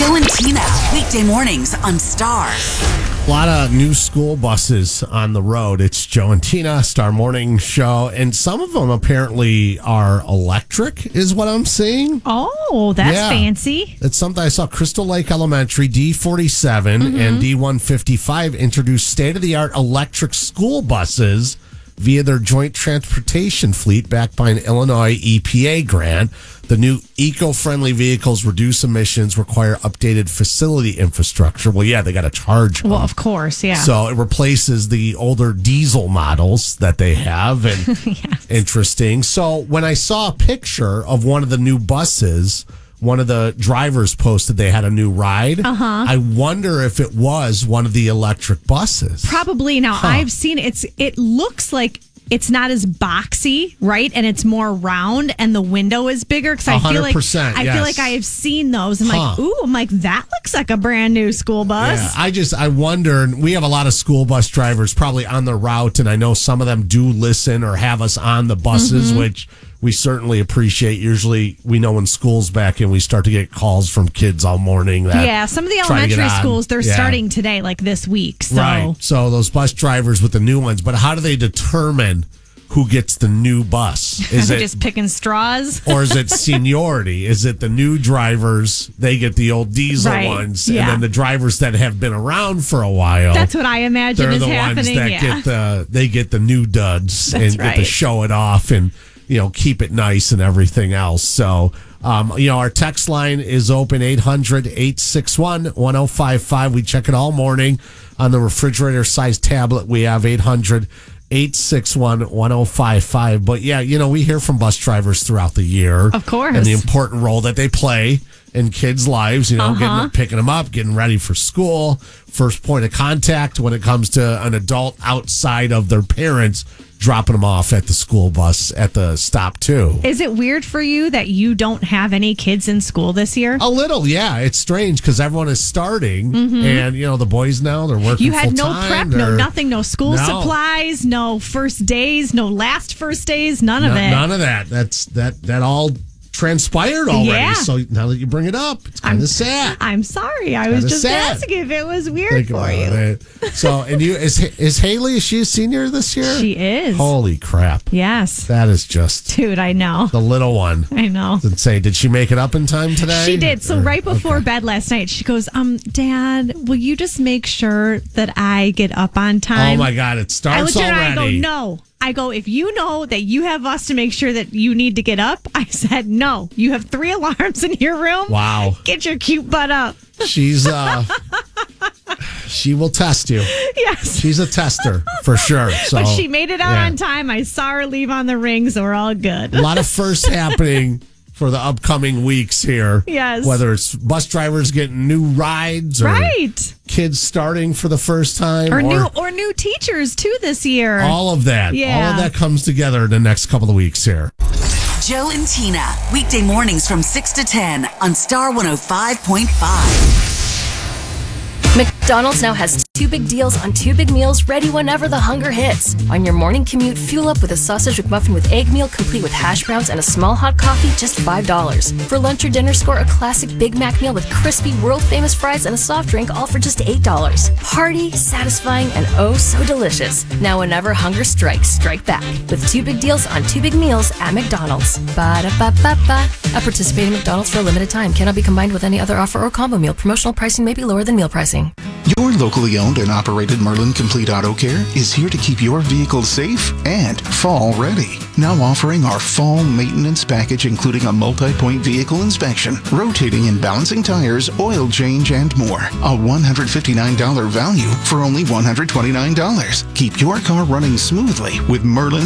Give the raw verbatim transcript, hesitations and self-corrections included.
Joe and Tina, weekday mornings on Star. A lot of new school buses on the road. It's Joe and Tina, Star Morning Show, and some of them apparently are electric, is what I'm seeing. Oh, that's Yeah. fancy. It's something I saw. Crystal Lake Elementary, D forty-seven Mm-hmm. and D one fifty-five introduced state-of-the-art electric school buses via their joint transportation fleet backed by an Illinois E P A grant. The new eco-friendly vehicles reduce emissions, require updated facility infrastructure. Well, yeah, they got to charge them. Well, of course, yeah. So it replaces the older diesel models that they have. And Yes. interesting. So when I saw a picture of one of the new buses, one of the drivers posted they had a new ride. Uh-huh. I wonder if it was one of the electric buses. Probably. Now, I've seen it's. It looks like it's not as boxy, right? And it's more round, and the window is bigger. Because I feel like one hundred percent, I yes. feel like I have seen those. I'm Huh. like, ooh, I'm like that looks like a brand new school bus. Yeah, I just, I wonder, and we have a lot of school bus drivers probably on the route, and I know some of them do listen or have us on the buses, Mm-hmm. which we certainly appreciate. Usually we know when school's back and we start to get calls from kids all morning. That Yeah, some of the try to get elementary on. schools, they're Yeah. starting today, like this week. So Right. So those bus drivers with the new ones, but how do they determine who gets the new bus? Is they're it just picking straws. or is it seniority? Is it the new drivers? They get the old diesel Right, ones, yeah. and then the drivers that have been around for a while. That's what I imagine they're is the happening. ones that yeah. get the they get the new duds That's and get to right. show it off and you know keep it nice and everything else. So um, you know our text line is open eight hundred, eight six one, one oh five five. We check it all morning on the refrigerator sized tablet. We have eight hundred, eight six one, one oh five five. But yeah, you know we hear from bus drivers throughout the year, Of course. and the important role that they play in kids' lives, you know, Uh-huh. getting, picking them up, getting ready for school, first point of contact when it comes to an adult outside of their parents, dropping them off at the school bus at the stop too. Is it weird for you that you don't have any kids in school this year? A little, yeah. It's strange because everyone is starting, and you know the boys now they're working. You had no full-time. prep, no They're- nothing, no school No. supplies, no first days, no last first days, none of No- it. None of that. That's that. That all transpired already. Yeah. So now that you bring it up, it's kind of sad. I'm sorry. I was Kinda just sad. asking if it was weird Think for about you. it. So, and you is is Haley? Is she a senior this year? She is. Holy crap! Yes. That is just Dude, I know. the little one. I know. It's insane. Did she make it up in time today? She did. So Or- right before okay. bed last night, she goes, um, Dad, will you just make sure that I get up on time? Oh my God! It I starts looked at her and I already. go, no. I go, if you know that you have us to make sure that you need to get up, I said, no. You have three alarms in your room. Wow. Get your cute butt up. She's uh, she will test you. Yes. She's a tester for sure. So But she made it out yeah. on time. I saw her leave on the ring, so we're all good. A lot of firsts happening for the upcoming weeks here. Yes. Whether it's bus drivers getting new rides or Right. kids starting for the first time Or new or new teachers too this year. all of that. All Yeah. of that comes together in the next couple of weeks here. Joe and Tina, weekday mornings from six to ten on Star one oh five point five. McDonald's now has two big deals on two big meals ready whenever the hunger hits. On your morning commute, fuel up with a sausage McMuffin with egg meal complete with hash browns and a small hot coffee, just five dollars. For lunch or dinner, score a classic Big Mac meal with crispy, world-famous fries and a soft drink, all for just eight dollars. Hearty, satisfying, and oh so delicious. Now whenever hunger strikes, strike back with two big deals on two big meals at McDonald's. Ba-da-ba-ba-ba. At participating McDonald's for a limited time. Cannot be combined with any other offer or combo meal. Promotional pricing may be lower than meal pricing. Your locally owned and operated Merlin Complete Auto Care is here to keep your vehicle safe and fall ready. Now offering our fall maintenance package, including a multi-point vehicle inspection, rotating and balancing tires, oil change, and more. A one hundred fifty-nine dollars value for only one hundred twenty-nine dollars. Keep your car running smoothly with Merlin